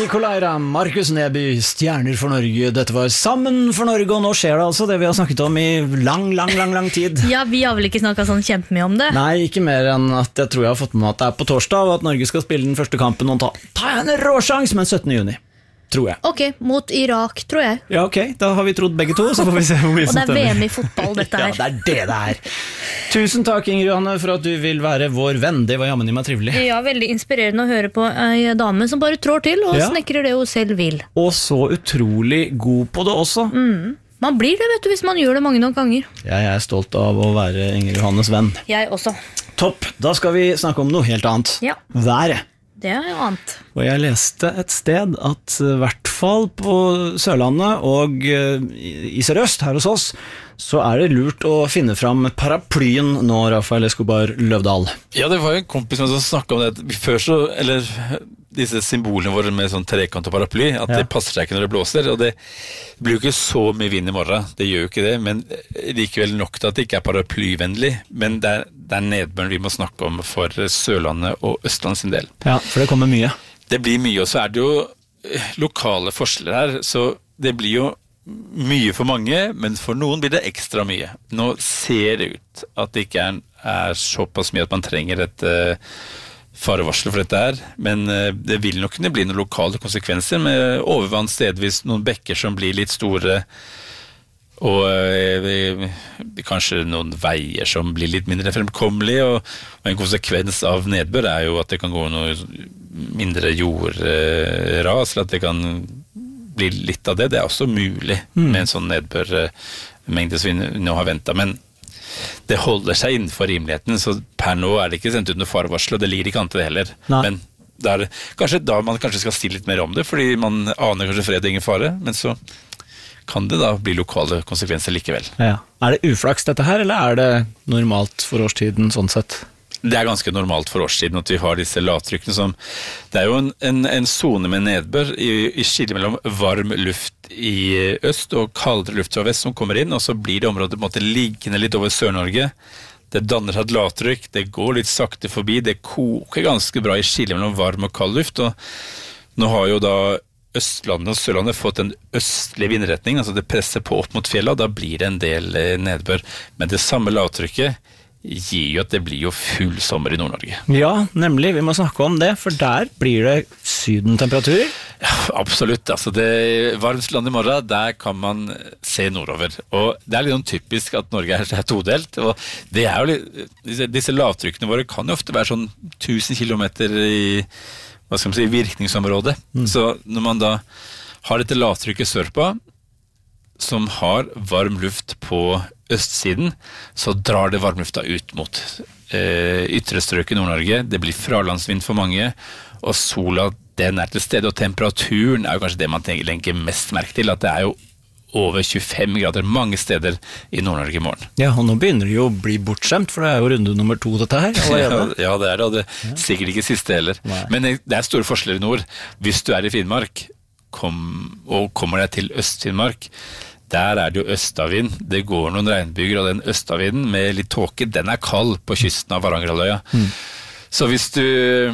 Nikolai Ramm, Markus Neby, Stjerner for Norge. Dette var Sammen for Norge, og nå skjer det altså det vi har snakket om i lang tid. Ja, vi har vel ikke snakket sånn kjempemye om det. Nei, ikke mer enn at jeg tror jeg har fått med meg at det på torsdag, og at Norge skal spille den første kampen og ta en råsjans, men 17. juni. Tror jeg. Ok, mot Irak, tror jeg. Ja, ok, da har vi trodd begge to, så får vi se hvor mye som stemmer. Og det er VM i fotball, dette her. Ja, det er det. Tusen takk, Inger Johanne, for at du vil være vår venn. Det var jammen i meg trivelig. Ja, veldig inspirerende å høre på en dame som bare trår til og snekrer det hun selv vil. Og så utrolig god på det også. Man blir det, vet du, hvis man gjør det mange nok ganger. Jeg er stolt av å være Inger Johannes venn. Jeg også. Topp, da skal vi snakke om noe helt annet. Ja. Været. Det er jo annet. Og jeg leste et sted at i hvert fall på Sørlandet og i Sørøst her hos oss, så er det lurt å finne fram paraplyen nå, Rafael Escobar Løvdahl. Ja, det var jo en kompis som snakket om det før så, eller disse symbolene våre med sånn trekant og paraply, at det passer seg ikke når det blåser, og det blir jo ikke så mye vind i morgen, det gjør jo ikke det, men likevel nok til at det ikke er paraplyvennlig, men det er nedbøren vi må snakke om for Sørlandet og Østland sin del. Ja, for det kommer mye. Det blir mye, og så er det jo lokale forskjeller her, så det blir jo mye for mange, men for noen blir det ekstra mye. Nå ser det ut at det ikke er såpass mye at man trenger et farevarsel for dette her, men det vil nok kunne bli noen lokale konsekvenser med overvann stedvis, noen bekker som blir litt store, og kanskje noen veier som blir litt mindre fremkommelige, og en konsekvens av nedbør er jo at det kan gå noe mindre jordras, eller at det kan bli litt av det. Det er også mulig med en sånn nedbørmengde som vi nå har ventet, men det holder seg innenfor rimeligheten, så per nå er det ikke sendt ut noe farevarsel, og det ligger ikke an til det heller. Nei. Men det er kanskje da man kanskje skal si litt mer om det, fordi man aner kanskje fred og ingen fare, men så kan det da bli lokale konsekvenser likevel. Ja. Er det uflaks dette her, eller er det normalt for årstiden sånn sett? Det er ganske normalt for årstiden at vi har disse lavtrykkene som, det er jo en zone med nedbør i skille mellom varm luft i øst og kaldere luft fra vest som kommer inn, og så blir det området på en måte liggende litt over Sør-Norge. Det danner seg et lavtrykk, det går litt sakte forbi, det koker ganske bra i skille mellom varm og kald luft, og nå har jo da Østlandet og Sørlandet fått en østlig vindretning, altså det presser på opp mot fjellet, og da blir det en del nedbør. Men det samme lavtrykket gir jo at det blir jo full sommer i Nord-Norge. Ja, nemlig, vi må snakke om det, for der blir det sydentemperaturer. Ja, absolutt, altså det varmt land i morgen, der kan man se nordover, og det er litt sånn typisk at Norge er todelt, og det er jo litt, disse lavtrykkene våre kan jo ofte være sånn 1000 kilometer i hva skal man si, virkningsområdet. Så når man da har dette lavtrykket sørpå, som har varm luft på østsiden, så drar det varmlufta ut mot ytre strøk i Nord-Norge. Det blir fralandsvind for mange, og sola den er til stede, og temperaturen er jo kanskje det man legger mest merke til, at det er jo over 25 grader mange steder i Nord-Norge i morgen. Ja, og nå begynner det jo å bli bortskjemt, for det er jo runde nummer 2 dette her. Ja, det er det, og det er sikkert ikke siste heller. Nei. Men det er store forskjeller i nord. Hvis du er i Finnmark, og kommer deg til Øst-Finnmark, der er det jo østavind. Det går noen regnbyger, og den østavinden med litt tåke, den er kald på kysten av Varangerhalvøya. Så hvis du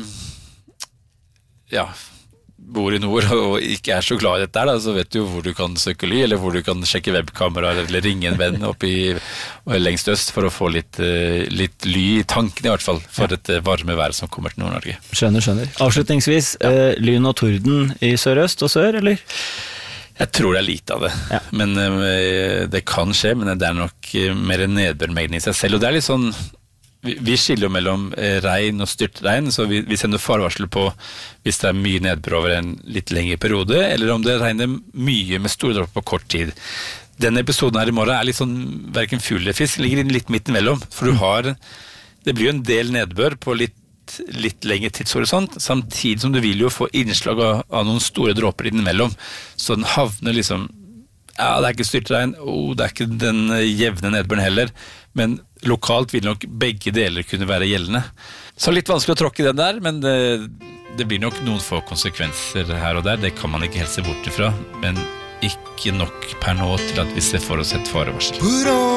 bor i nord og ikke er så glad i dette, så vet du hvor du kan søke ly, eller hvor du kan sjekke webkamera, eller ringe en venn oppe lengst øst for å få litt ly i tanken i hvert fall, for dette varme været som kommer til Nord-Norge. Skjønner. Avslutningsvis, lyn og torden i sørøst og sør, eller? Jeg tror det er lite av det, men det kan skje, men det er nok mer en nedbørmengde i seg selv, og det er litt sånn, vi skiller jo mellom regn og styrtregn, så vi sender farevarsel på hvis det er mye nedbør over en litt lengre periode, eller om det regner mye med store dråper på kort tid. Denne episoden her i morgen er litt sånn, hverken fugl eller fisk, ligger litt midt imellom, for det blir jo en del nedbør på litt lengre tidshorisont, samtidig som du vil jo få innslag av noen store dråper innimellom, så den havner liksom, det er ikke styrtregn, det er ikke den jevne nedbøren heller, men lokalt vil nok begge deler kunne være gjeldende. Så litt vanskelig å tråkke i den der, men det blir nok noen få konsekvenser her og der, det kan man ikke helt se bort ifra, men ikke nok per nå til at vi ser for oss et farevarsel.